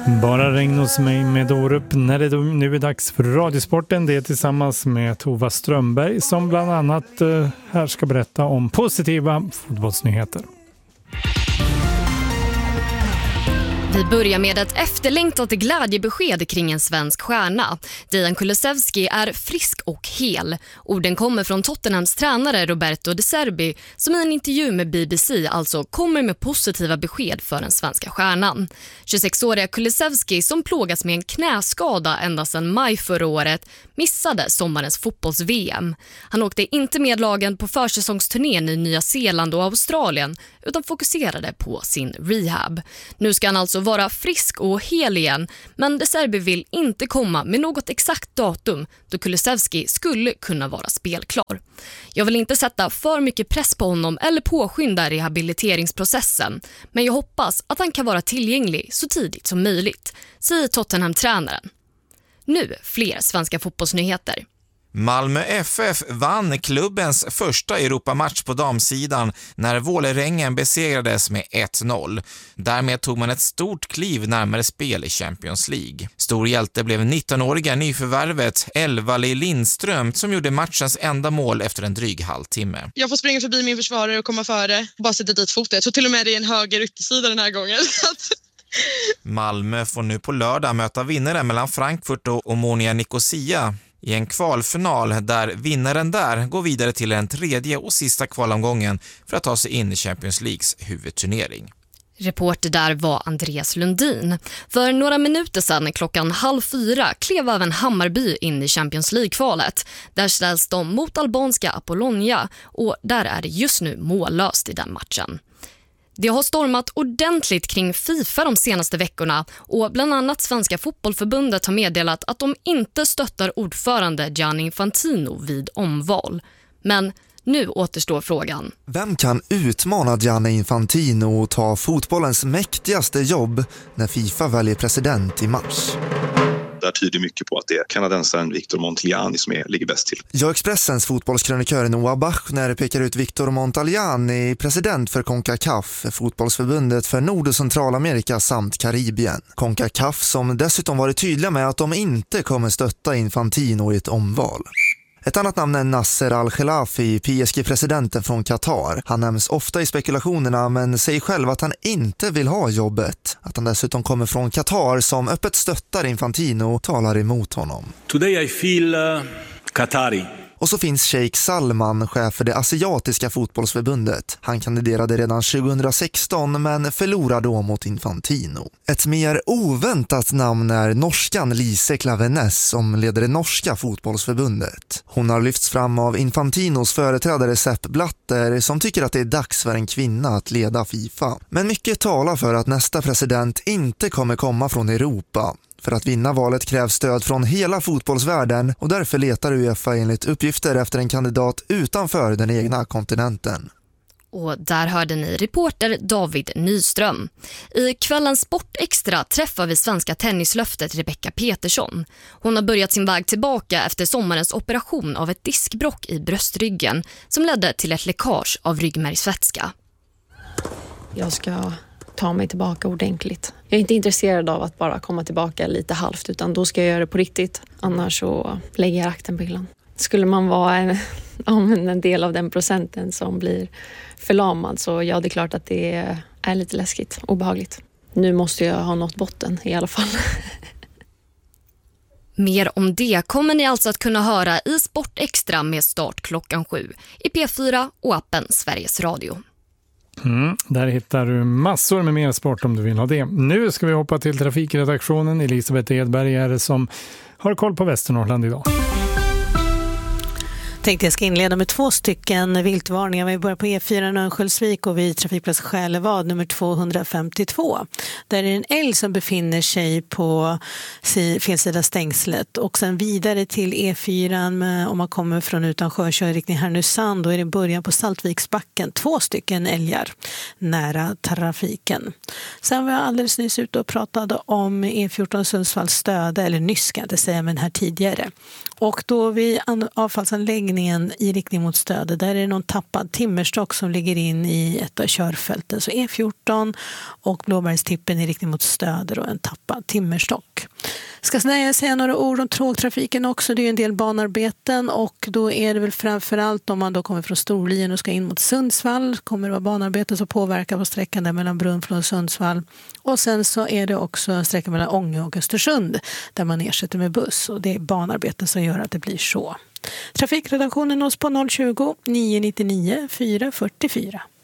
Bara regn hos mig med Orup när det nu är dags för Radiosporten. Det är tillsammans med Tova Strömberg som bland annat här ska berätta om positiva fotbollsnyheter. Vi börjar med ett efterlängtat glädjebesked kring en svensk stjärna. Dejan Kulusevski är frisk och hel. Orden kommer från Tottenhams tränare Roberto De Zerbi som i en intervju med BBC alltså kommer med positiva besked för den svenska stjärnan. 26-åriga Kulusevski som plågas med en knäskada ända sedan maj förra året missade sommarens fotbolls-VM. Han åkte inte med lagen på försäsongsturnén i Nya Zeeland och Australien utan fokuserade på sin rehab. Nu ska han alltså vara frisk och hel igen, men De Zerbi vill inte komma med något exakt datum då Kulusevski skulle kunna vara spelklar. Jag vill inte sätta för mycket press på honom eller påskynda rehabiliteringsprocessen, men jag hoppas att han kan vara tillgänglig så tidigt som möjligt, säger Tottenham-tränaren. Nu fler svenska fotbollsnyheter. Malmö FF vann klubbens första Europamatch på damsidan när Vålerengen besegrades med 1-0. Därmed tog man ett stort kliv närmare spel i Champions League. Stor hjälte blev 19-åriga nyförvärvet Elvali Lindström som gjorde matchens enda mål efter en dryg halvtimme. Jag får springa förbi min försvarare och komma före. Bara sätta dit fotet. Så till och med det är en höger yttersida den här gången. Malmö får nu på lördag möta vinnaren mellan Frankfurt och Omonia Nicosia i en kvalfinal där vinnaren där går vidare till den tredje och sista kvalomgången för att ta sig in i Champions Leagues huvudturnering. Reporter där var Andreas Lundin. För några minuter sedan 3:30 klev även Hammarby in i Champions League-kvalet. Där ställs de mot albanska Apollonia och där är det just nu mållöst i den matchen. Det har stormat ordentligt kring FIFA de senaste veckorna och bland annat Svenska fotbollförbundet har meddelat att de inte stöttar ordförande Gianni Infantino vid omval. Men nu återstår frågan. Vem kan utmana Gianni Infantino och ta fotbollens mäktigaste jobb när FIFA väljer president i mars? Där tyder mycket på att det är kanadensaren Victor Montagliani som ligger bäst till. Ja, Expressens fotbollskrönikör Noah Bachner pekar ut Victor Montagliani, president för CONCACAF, fotbollsförbundet för Nord- och Centralamerika samt Karibien. CONCACAF som dessutom varit tydliga med att de inte kommer stötta Infantino i ett omval. Ett annat namn är Nasser Al-Khelaifi, PSG-presidenten från Qatar. Han nämns ofta i spekulationerna men säger själv att han inte vill ha jobbet. Att han dessutom kommer från Qatar som öppet stöttar Infantino talar emot honom. Today I feel Qatari. Och så finns Sheikh Salman, chef för det asiatiska fotbollsförbundet. Han kandiderade redan 2016 men förlorade då mot Infantino. Ett mer oväntat namn är norskan Lise Klaveness som leder det norska fotbollsförbundet. Hon har lyfts fram av Infantinos företrädare Sepp Blatter som tycker att det är dags för en kvinna att leda FIFA. Men mycket talar för att nästa president inte kommer komma från Europa. För att vinna valet krävs stöd från hela fotbollsvärlden och därför letar UEFA enligt uppgifter efter en kandidat utanför den egna kontinenten. Och där hörde ni reporter David Nyström. I kvällens Sportextra träffar vi svenska tennislöftet Rebecca Petersson. Hon har börjat sin väg tillbaka efter sommarens operation av ett diskbråck i bröstryggen som ledde till ett läckage av ryggmärgsvätska. Jag ska ta mig tillbaka ordentligt. Jag är inte intresserad av att bara komma tillbaka lite halvt utan då ska jag göra det på riktigt. Annars så lägger jag akten på hyllan. Skulle man vara en del av den procenten som blir förlamad så ja, det är klart att det är lite läskigt, obehagligt. Nu måste jag ha nått botten i alla fall. Mer om det kommer ni alltså att kunna höra i Sportextra med start 7 i P4 och appen Sveriges Radio. Där hittar du massor med mer sport om du vill ha det. Nu ska vi hoppa till trafikredaktionen. Elisabeth Edberg är det som har koll på Västernorrland idag. Tänkte jag ska inleda med 2 stycken viltvarningar. Vi börjar på E4 Örnsköldsvik och vid trafikplats Själevad nummer 252. Där är det en älg som befinner sig på fel sida stängslet. Och sen vidare till E4 om man kommer från Utansjö kör riktning Härnösand. Då är det början på Saltviksbacken. 2 stycken älgar nära trafiken. Sen var jag alldeles nyss ute och pratade om E14 Sundsvalls Stöde. Eller nyss kan jag inte säga men här tidigare. Och då vid avfallsanläggningen sträckningen i riktning mot Stöde. Där är det någon tappad timmerstock som ligger in i ett av körfälten. Så E14 och Blåbergstippen i riktning mot Stöder och en tappad timmerstock. Ska säga några ord om tågtrafiken också. Det är ju en del banarbeten och då är det väl framförallt om man då kommer från Storlien och ska in mot Sundsvall. Kommer det vara banarbeten som påverkar på sträckan där mellan Brunflo och Sundsvall. Och sen så är det också sträckan mellan Ånge och Östersund där man ersätter med buss. Och det är banarbeten som gör att det blir så. Trafikredaktionen nås på 020 999 444.